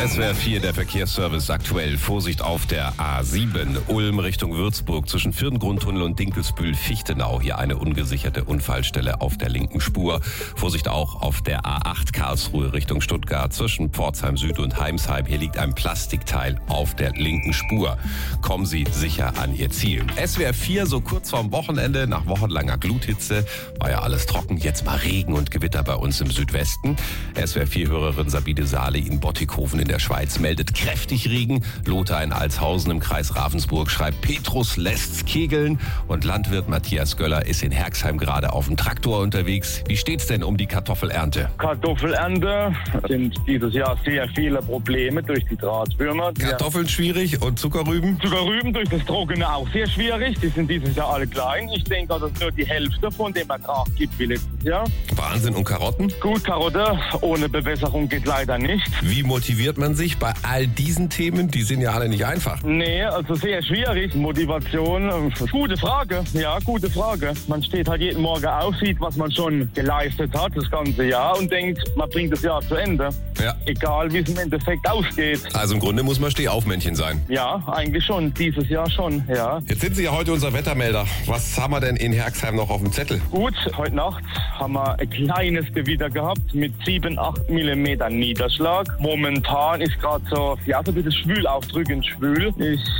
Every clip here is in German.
SWR 4, der Verkehrsservice aktuell. Vorsicht auf der A7 Ulm Richtung Würzburg zwischen Firngrundtunnel und Dinkelsbühl-Fichtenau. Hier eine ungesicherte Unfallstelle auf der linken Spur. Vorsicht auch auf der A8 Karlsruhe Richtung Stuttgart zwischen Pforzheim Süd und Heimsheim. Hier liegt ein Plastikteil auf der linken Spur. Kommen Sie sicher an Ihr Ziel. SWR 4, so kurz vorm Wochenende, nach wochenlanger Gluthitze, war ja alles trocken. Jetzt mal Regen und Gewitter bei uns im Südwesten. SWR 4-Hörerin Sabine Saale in Bottighofen in der Schweiz meldet kräftig Regen. Lothar in Altshausen im Kreis Ravensburg schreibt, Petrus lässt's kegeln. Und Landwirt Matthias Göller ist in Herxheim gerade auf dem Traktor unterwegs. Wie steht's denn um die Kartoffelernte? Kartoffelernte sind dieses Jahr sehr viele Probleme durch die Drahtwürmer. Kartoffeln schwierig und Zuckerrüben? Zuckerrüben durch das Trockene auch sehr schwierig. Die sind dieses Jahr alle klein. Ich denke, das ist nur die Hälfte von dem Ertrag gibt wie letztes Jahr. Wahnsinn. Und Karotten? Gut, Karotte ohne Bewässerung geht leider nicht. Wie motiviert man sich bei all diesen Themen? Die sind ja alle nicht einfach. Nee, also sehr schwierig. Motivation, gute Frage. Ja, gute Frage. Man steht halt jeden Morgen auf, sieht, was man schon geleistet hat das ganze Jahr und denkt, man bringt das Jahr zu Ende. Ja. Egal, wie es im Endeffekt ausgeht. Also im Grunde muss man Stehaufmännchen sein. Ja, eigentlich schon. Dieses Jahr schon, ja. Jetzt sind Sie ja heute unser Wettermelder. Was haben wir denn in Herxheim noch auf dem Zettel? Gut, heute Nacht haben wir ein kleines Gewitter gehabt mit 7-8 mm Niederschlag. Momentan ist gerade so ein bisschen schwül, aufdrückend schwül.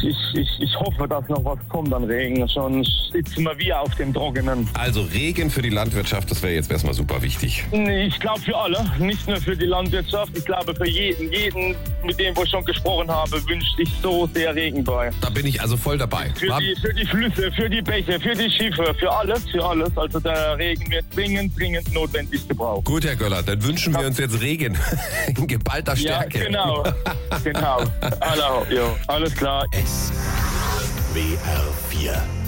Ich hoffe, dass noch was kommt an Regen. Sonst sitzen wir wie auf dem Trockenen. Also Regen für die Landwirtschaft, das wäre jetzt erstmal super wichtig. Ich glaube für alle, nicht nur für die Landwirtschaft. Ich glaube für jeden, mit dem wo ich schon gesprochen habe, wünscht sich so sehr Regen bei. Da bin ich also voll dabei. Für die Flüsse, für die Bäche, für die Schiffe, für alles. Also der Regen wird dringend notwendig gebraucht. Gut, Herr Göller, dann wünschen wir uns jetzt Regen in geballter Stärke. Ja, genau. Alles klar. SWR 4